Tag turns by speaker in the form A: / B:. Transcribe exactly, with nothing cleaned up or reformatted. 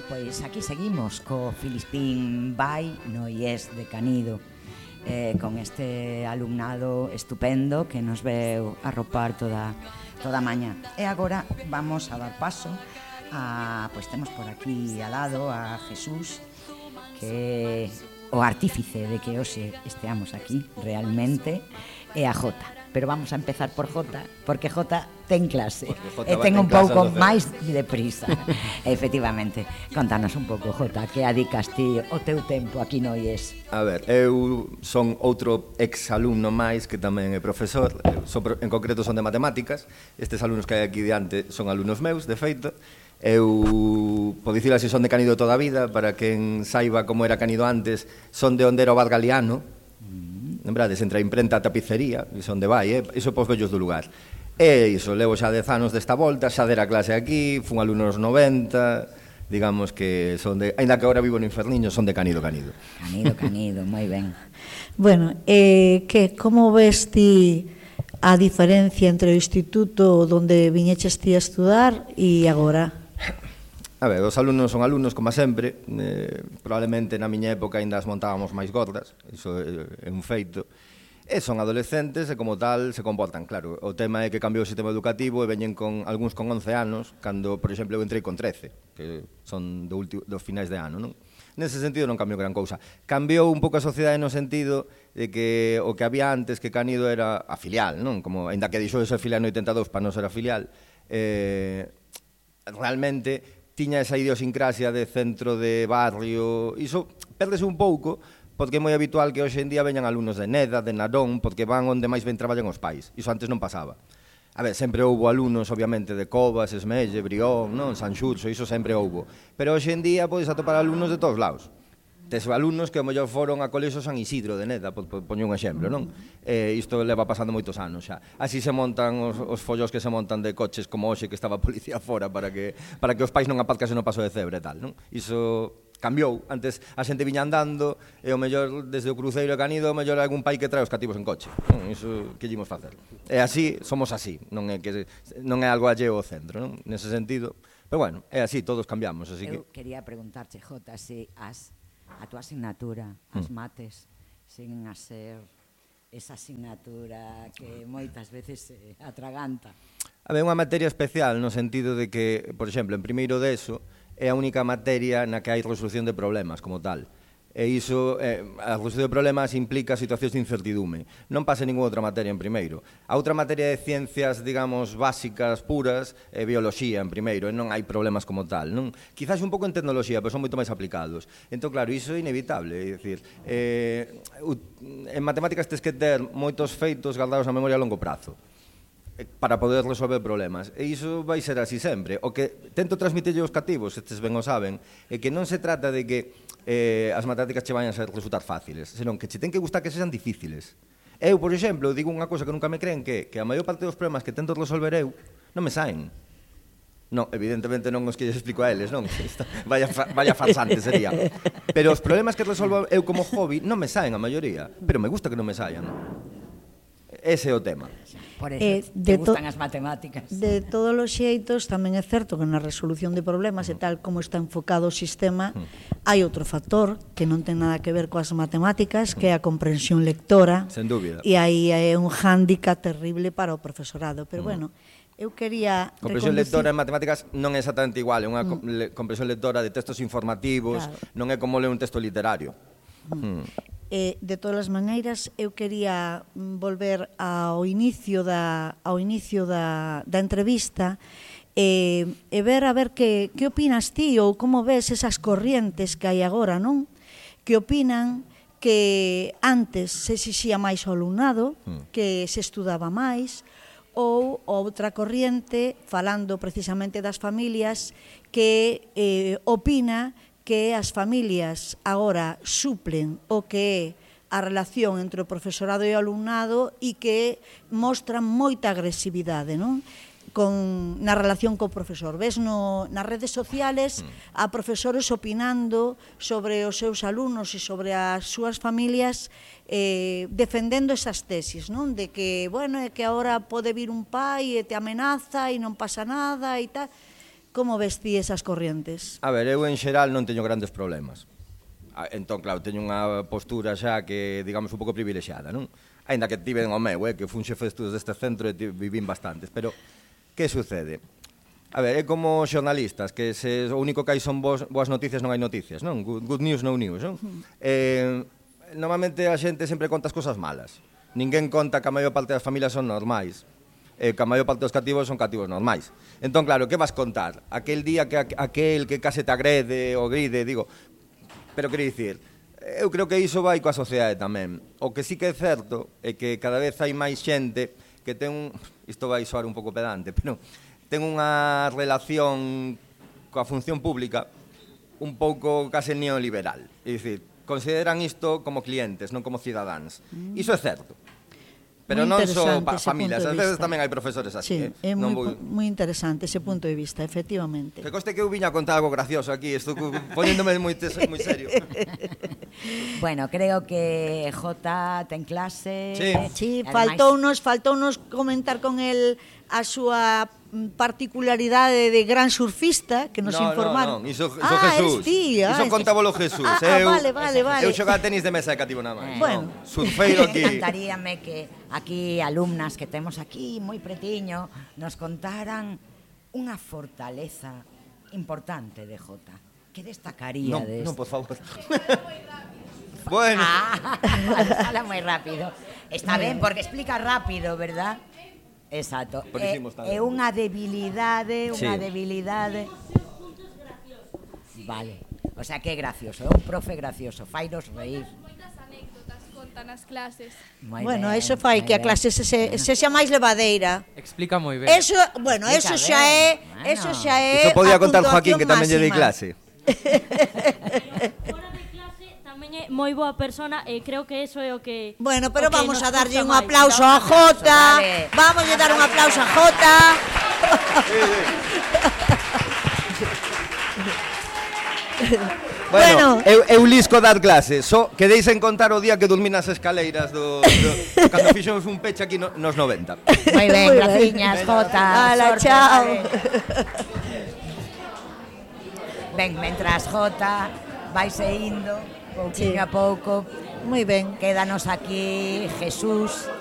A: Pois aquí seguimos co Filispín Vai no I E S de Canido, eh, con este alumnado estupendo que nos veu arropar toda, toda a mañá. E agora vamos a dar paso a, pois temos por aquí al lado a Jesús, que é o artífice de que hoxe esteamos aquí realmente, e a Jota. Pero vamos a empezar por Jota, porque Jota ten clase e ten un pouco máis de prisa. Efectivamente, contanos un pouco, Jota, que adicas ti o teu tempo aquí no I E S?
B: A ver, eu son outro ex-alumno máis que tamén é profesor, en concreto son de matemáticas. Estes alumnos que hai aquí diante son alumnos meus, de feito. Eu, por dicir así, son de Canido toda a vida. Para quen saiba como era Canido antes, son de onde era o Bar Galiano. Lembrades, entre a imprenta e a tapicería, iso onde vai, eh? Iso pos vellos do lugar. E iso, levo xa dez anos desta volta, xa dera clase aquí, fun alumno nos noventa, digamos que son de... Ainda que agora vivo no Inferniño, son de Canido, Canido.
A: Canido, Canido, moi ben.
C: Bueno, eh, que, como ves ti a diferencia entre o instituto onde viñeches ti a estudar e agora?
B: A ver, os alumnos son alumnos, como sempre, eh, probablemente na miña época ainda as montábamos máis gordas, iso é un feito, e son adolescentes e como tal se comportan, claro. O tema é que cambiou o sistema educativo e veñen con algúns con once anos, cando, por exemplo, eu entrei con trece, que son do último, dos finais de ano, non? Nese sentido non cambiou gran cousa. Cambiou un pouco a sociedade no sentido de que o que había antes, que Canido era a filial, non? Como, ainda que deixou de ser filial no oitenta e dous para non ser a filial, eh, realmente tiña esa idiosincrasia de centro de barrio, iso perdese un pouco, porque é moi habitual que hoxe en día veñan alumnos de Neda, de Narón, porque van onde máis ben traballan os pais. Iso antes non pasaba. A ver, sempre houbo alumnos, obviamente, de Covas, Esmelle, Brión, non? Sanxurxo, iso sempre houbo. Pero hoxe en día podes atopar alumnos de todos lados. Tes alumnos que ao mellor foron a colexo San Isidro de Neda, poño un exemplo, non? E isto leva pasando moitos anos xa. Así se montan os, os follos que se montan de coches como hoxe que estaba a policía fora para que, para que os pais non aparcasen no paso de Cebre e tal, non? Iso cambiou. Antes a xente viña andando e ao mellor desde o cruceiro a Canido ao mellor algún pai que trae os cativos en coche, non? Iso que llevamos facer. E así, somos así, non é que non é algo alleo ao centro, non? Nese sentido, pero bueno, é así, todos cambiamos, así que...
A: Eu quería preguntarche, Jota, se as a túa asignatura, as mates, siguen a ser esa asignatura que moitas veces se atraganta.
B: A ver, unha materia especial no sentido de que, por exemplo, en primeiro de eso, é a única materia na que hai resolución de problemas como tal. E iso, eh, a resolución de problemas implica situacións de incertidume. Non pasa ninguna outra materia en primeiro. A outra materia de ciencias, digamos, básicas, puras, é bioloxía en primeiro, e non hai problemas como tal, non? Quizás un pouco en tecnoloxía, pero son moito máis aplicados. Entón, claro, iso é inevitable, é dicir, eh, en matemáticas tes que ter moitos feitos gardados na memoria a longo prazo para poder resolver problemas. E iso vai ser así sempre. O que tento transmitirlle aos cativos, estes ben o saben, é que non se trata de que eh, as matemáticas che vayan a ser resultar fáciles, senón que che ten que gustar que sexan difíciles. Eu, por exemplo, digo unha cousa que nunca me creen, que, que a maior parte dos problemas que tento resolver eu non me saen. Non, evidentemente non os que lles explico a eles, non? Vaya, vaya farsante sería. Pero os problemas que resolvo eu como hobby non me saen a maioría, pero me gusta que non me saian. Ese é o tema.
A: Por eso,
C: Eh,
A: te
C: de
A: gustan
C: to-
A: as matemáticas.
C: De todos os xeitos, tamén é certo que na resolución de problemas e tal como está enfocado o sistema, hai outro factor que non ten nada que ver coas matemáticas, que é a comprensión lectora.
B: Sen dúbida.
C: E aí é un hándicap terrible para o profesorado. Pero bueno, eu quería...
B: Comprensión
C: reconducir-
B: lectora en matemáticas non é exactamente igual, é unha com- le- comprensión lectora de textos informativos,
C: Claro.
B: non é como ler un texto literario. Mm.
C: Eh, de todas as maneiras, eu quería mm, volver ao inicio da, ao inicio da, da entrevista e, e ver a ver que, que opinas ti ou como ves esas corrientes que hai agora, non? Que opinan que antes se exixía máis ao alumnado, que se estudaba máis, ou outra corriente, falando precisamente das familias, que eh, opina que as familias agora suplen o que é a relación entre o profesorado e o alumnado e que mostran moita agresividade, non? Con, na relación co profesor. Ves no, nas redes sociales a profesores opinando sobre os seus alumnos e sobre as súas familias eh, defendendo esas tesis, non? De que, bueno, é que agora pode vir un pai e te amenaza e non pasa nada e tal. como ves ti esas corrientes?
B: A ver, eu en xeral non teño grandes problemas. Entón, claro, teño unha postura xa que, digamos, un pouco privilexiada, non? Ainda que tiven o meu, eh, que fun xefe de estudos deste centro e vivín bastantes, pero que sucede? A ver, é como xornalistas, que se o único que hai son boas, boas noticias, non hai noticias, non? Good, good news, no news, non? Uh-huh. Eh, normalmente a xente sempre conta as cosas malas. Ninguén conta que a maior parte das familias son normais, eh, que a maior parte dos cativos son cativos normais. Entón, claro, que vas contar? Aquel día que aquel que case te agrede ou gride, digo, pero quero dicir, eu creo que iso vai coa sociedade tamén. O que sí que é certo é que cada vez hai máis xente que ten un... Isto vai soar un pouco pedante, pero ten unha relación coa función pública un pouco case neoliberal. É dicir, consideran isto como clientes, non como cidadáns. Mm. Iso é certo. Pero non só pa familias, ás veces tamén hai profesores así.
C: Sí,
B: eh?
C: é moi, vou... moi interesante ese punto de vista, efectivamente.
B: Que coste que eu viña a contar algo gracioso aquí, estou poñéndome moi, moi serio.
A: Bueno, creo que Jota ten clase.
B: Sí,
C: sí faltounos, faltounos comentar con el a súa particularidade de gran surfista que nos
B: no,
C: informaron.
B: No, no, iso, iso
C: ah,
B: Jesús.
C: Tí, ah,
B: iso contábolo Jesús.
C: Ah,
B: eu,
C: ah, vale, vale, vale.
B: Eu xogaba tenis de mesa de cativo nada máis.
C: Eh, bueno.
B: No, surfeiro aquí.
A: Encantaríame que aquí alumnas que temos aquí moi pretiño nos contaran unha fortaleza importante de Jota. Que destacaría
B: no,
A: de
B: No, por favor. Bueno.
A: Ah, fala moi rápido. Está ben, porque explica rápido, verdad? Exacto. É, é unha debilidade, unha sí. debilidade. Vale. O sea, que é gracioso, é un profe gracioso, fainos reír.
D: Moitas anécdotas contan as clases.
C: Muy bueno, ben, eso fai que a clase se, se, se xa máis levadeira.
E: Explica moi ben.
C: Eso, bueno, eso xa é, bueno. eso xa é.
B: Iso podía contar Joaquín, que tamén lle dei clase.
F: É moi boa persona e creo que eso é o que...
C: Bueno, pero vamos a darlle un
F: máis.
C: aplauso a Jota. Vale. Vamos a dar un aplauso a Jota.
B: Bueno, bueno eu, eu lisco dar clase. So, quedeis en contar o día que dormí nas escaleiras do, do cando fixemos un peche aquí no, nos noventa.
A: Moi ben, graciñas, Jota.
C: Hala, chao.
A: Ben, mentras Jota vaise indo pouquinho sí. a pouco.
C: Moi ben.
A: Quédanos aquí Jesús